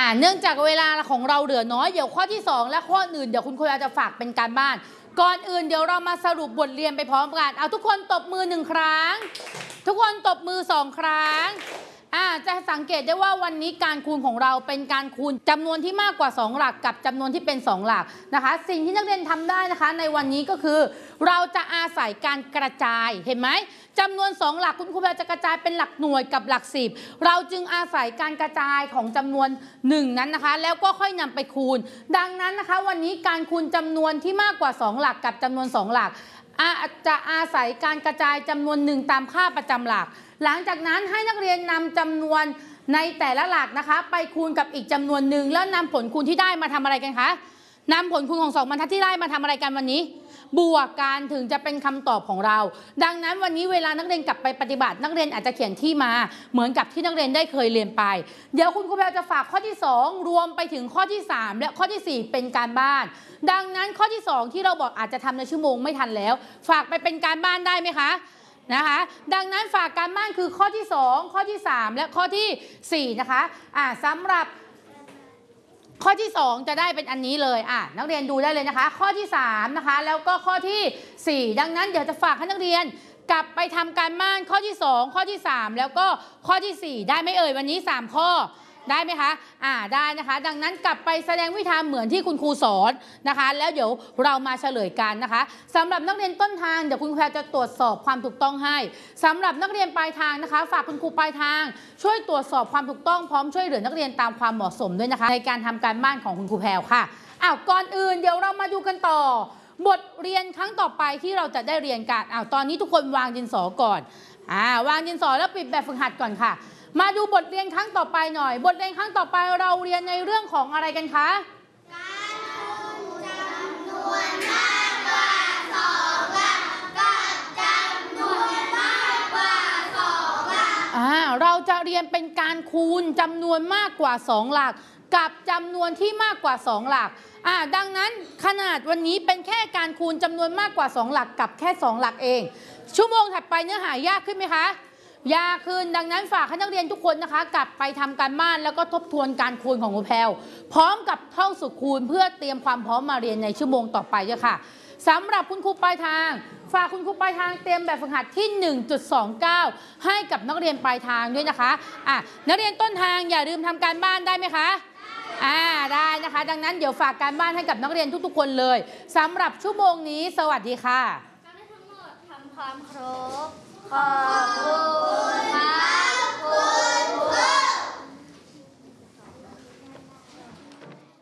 เนื่องจากเวลาของเราเหลือน้อยเดี๋ยวข้อที่2และข้ออื่นเดี๋ยวคุณครูจะฝากเป็นการบ้านก่อนอื่นเดี๋ยวเรามาสรุปบทเรียนไปพร้อมกันเอาทุกคนตบมือ1ครั้งทุกคนตบมือ2ครั้งจะสังเกตได้ว่าวันนี้การคูณของเราเป็นการคูณจำนวนที่มากกว่า2หลักกับจำนวนที่เป็น2หลักนะคะสิ่งที่นักเรียนทำได้นะคะในวันนี้ก็คือเราจะอาศัยการกระจายเห็นไหมจำนวน2หลักคุณครูจะกระจายเป็นหลักหน่วยกับหลัก10เราจึงอาศัยการกระจายของจำนวน1นั้นนะคะแล้วก็ค่อยนำไปคูณดังนั้นนะคะวันนี้การคูณจำนวนที่มากกว่า2หลักกับจำนวน2หลักจะอาศัยการกระจายจำนวน1ตามค่าประจำหลักหลังจากนั้นให้นักเรียนนำจำนวนในแต่ละหลักนะคะไปคูณกับอีกจำนวนหนึ่งแล้วนำผลคูณที่ได้มาทำอะไรกันคะนำผลคูณของ2บรรทัดที่ได้มาทำอะไรกันวันนี้บวกกันถึงจะเป็นคำตอบของเราดังนั้นวันนี้เวลานักเรียนกลับไปปฏิบัตินักเรียนอาจจะเขียนที่มาเหมือนกับที่นักเรียนได้เคยเรียนไปเดี๋ยวคุณครูแพรจะฝากข้อที่2รวมไปถึงข้อที่3และข้อที่4เป็นการบ้านดังนั้นข้อที่2ที่เราบอกอาจจะทำในชั่วโมงไม่ทันแล้วฝากไปเป็นการบ้านได้ไหมคะนะคะดังนั้นฝากการบ้านคือข้อที่2ข้อที่3และข้อที่4นะคะสำหรับข้อที่2จะได้เป็นอันนี้เลยนักเรียนดูได้เลยนะคะข้อที่3นะคะแล้วก็ข้อที่4ดังนั้นเดี๋ยวจะฝากให้นักเรียนกลับไปทำการบ้านข้อที่2ข้อที่3แล้วก็ข้อที่4ได้ไหมเอ่ยวันนี้3ข้อได้ไหมคะได้นะคะดังนั้นกลับไปแสดงวิธีเหมือนที่คุณครูสอนนะคะแล้วเดี๋ยวเรามาเฉลยกันนะคะสำหรับนักเรียนต้นทางเดี๋ยวคุณครูจะตรวจสอบความถูกต้องให้สำหรับนักเรียนปลายทางนะคะฝากคุณครูปลายทางช่วยตรวจสอบความถูกต้องพร้อมช่วยเหลือนักเรียนตามความเหมาะสมด้วยนะคะในการทำการบ้านของคุณครูแพรวค่ะก่อนอื่นเดี๋ยวเรามาดูกันต่อบทเรียนครั้งต่อไปที่เราจะได้เรียนกันตอนนี้ทุกคนวางดินสอก่อนวางดินสอแล้วปิดแบบฝึกหัดก่อนค่ะมาดูบทเรียนครั้งต่อไปหน่อยบทเรียนครั้งต่อไปเราเรียนในเรื่องของอะไรกันคะการคูณจำนวนมากกว่า2หลักกับจำนวนมากกว่า2หลักเราจะเรียนเป็นการคูณจำนวนมากกว่า2หลักกับจำนวนที่มากกว่า2หลักดังนั้นขนาดวันนี้เป็นแค่การคูณจำนวนมากกว่า2หลักกับแค่2หลักเองชั่วโมงถัดไปเนื้อหายากขึ้นไหมคะยากขึ้นดังนั้นฝากให้นักเรียนทุกคนนะคะกลับไปทำการบ้านแล้วก็ทบทวนการคูณของครูแพรวพร้อมกับท่องสูตรคูณเพื่อเตรียมความพร้อมมาเรียนในชั่วโมงต่อไปด้วยค่ะสำหรับคุณครูปลายทางฝากคุณครูปลายทางเตรียมแบบฝึกหัดที่ 1.29 ให้กับนักเรียนปลายทางด้วยนะคะนักเรียนต้นทางอย่าลืมทำการบ้านได้ไหมคะได้นะคะดังนั้นเดี๋ยวฝากการบ้านให้กับนักเรียนทุกๆคนเลยสำหรับชั่วโมงนี้สวัสดีค่ะการได้ทั้งหมดทำความครบขอบคุณ